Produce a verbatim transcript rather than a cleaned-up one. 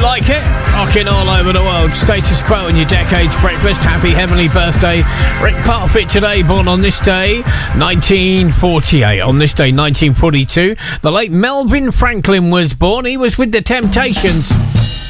like it? Rocking all over the world. Status Quo in your Decades Breakfast. Happy heavenly birthday, Rick Parfitt. Today, born on this day, nineteen forty-eight. On this day, nineteen forty-two, the late Melvin Franklin was born. He was with the Temptations.